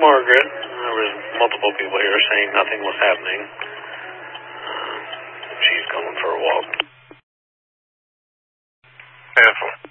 Margaret. There was multiple people here saying nothing was happening. She's going for a walk. Beautiful.